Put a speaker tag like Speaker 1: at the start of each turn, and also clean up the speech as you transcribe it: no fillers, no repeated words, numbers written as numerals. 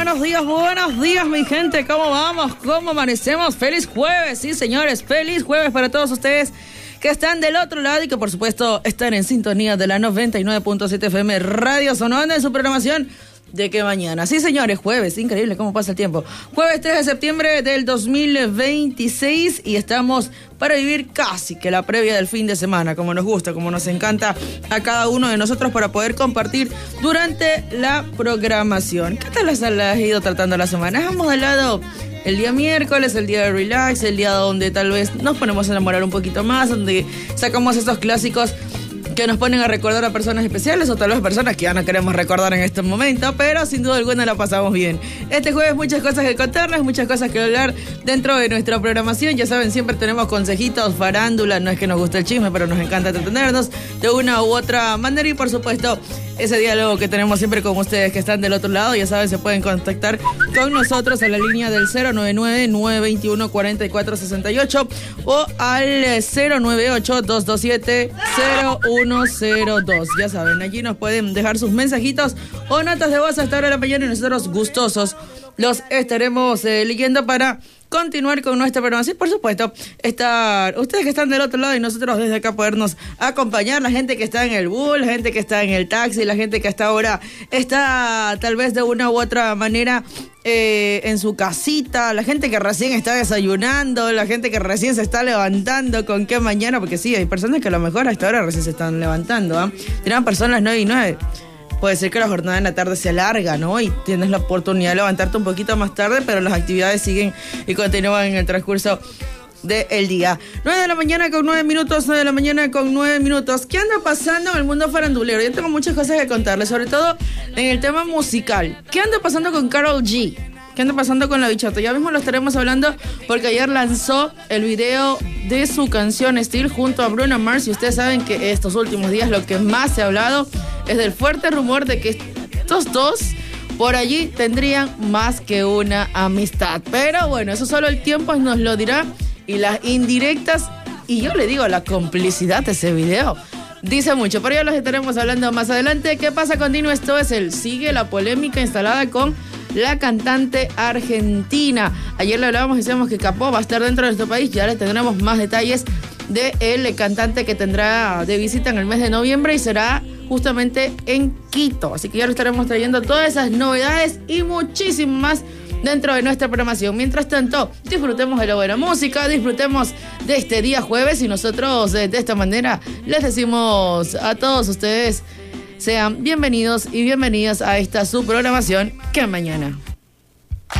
Speaker 1: buenos días, mi gente. ¿Cómo vamos? ¿Cómo amanecemos? ¡Feliz jueves! Sí, señores, feliz jueves para todos ustedes que están del otro lado y que, por supuesto, están en sintonía de la 99.7 FM Radio Sonora en su programación de que mañana. Sí, señores, jueves, increíble cómo pasa el tiempo. Jueves 3 de septiembre del 2026 y estamos para vivir casi que la previa del fin de semana, como nos gusta, como nos encanta a cada uno de nosotros para poder compartir durante la programación. ¿Qué tal las has ido tratando la semana? Hemos hablado el día miércoles, el día de relax, el día donde tal vez nos ponemos a enamorar un poquito más, donde sacamos esos clásicos que nos ponen a recordar a personas especiales o tal vez personas que ya no queremos recordar en este momento, pero sin duda alguna la pasamos bien. Este jueves muchas cosas que contarles, muchas cosas que hablar dentro de nuestra programación. Ya saben, siempre tenemos consejitos, farándula, no es que nos guste el chisme, pero nos encanta entretenernos de una u otra manera y por supuesto ese diálogo que tenemos siempre con ustedes que están del otro lado. Ya saben, se pueden contactar con nosotros a la línea del 099-921-4468 o al 098-227-0102. Ya saben, allí nos pueden dejar sus mensajitos o notas de voz a esta hora de la mañana y nosotros gustosos los estaremos leyendo para continuar con nuestra programación. Por supuesto, ustedes que están del otro lado y nosotros desde acá podernos acompañar, la gente que está en el bus, la gente que está en el taxi, la gente que hasta ahora está tal vez de una u otra manera en su casita, la gente que recién está desayunando, la gente que recién se está levantando, con qué mañana, porque sí, hay personas que a lo mejor hasta ahora recién se están levantando, ¿eh? Tienen personas 9 y 9. Puede ser que la jornada en la tarde se alarga, ¿no? Y tienes la oportunidad de levantarte un poquito más tarde, pero las actividades siguen y continúan en el transcurso del día. 9 de la mañana con 9 minutos, 9 de la mañana con 9 minutos. ¿Qué anda pasando en el mundo farandulero? Yo tengo muchas cosas que contarles, sobre todo en el tema musical. ¿Qué anda pasando con Karol G? ¿Qué anda pasando con la bichota? Ya mismo lo estaremos hablando porque ayer lanzó el video de su canción Still junto a Bruno Mars y ustedes saben que estos últimos días lo que más se ha hablado es del fuerte rumor de que estos dos por allí tendrían más que una amistad. Pero bueno, eso solo el tiempo nos lo dirá y las indirectas y yo le digo la complicidad de ese video dice mucho, pero ya los estaremos hablando más adelante. ¿Qué pasa con Dino? Esto es sigue la polémica instalada con la cantante argentina. Ayer le hablábamos y decíamos que Capó va a estar dentro de nuestro país. Ya les tendremos más detalles de el cantante que tendrá de visita en el mes de noviembre y será justamente en Quito. Así que ya lo estaremos trayendo todas esas novedades y muchísimo más dentro de nuestra programación. Mientras tanto, disfrutemos de la buena música, disfrutemos de este día jueves y nosotros de esta manera les decimos a todos ustedes sean bienvenidos y bienvenidas a esta su programación que mañana.